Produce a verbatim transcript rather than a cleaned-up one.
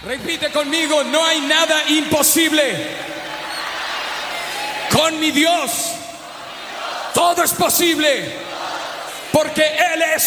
Repite conmigo, no hay nada imposible. Con mi Dios, todo es posible, porque Él es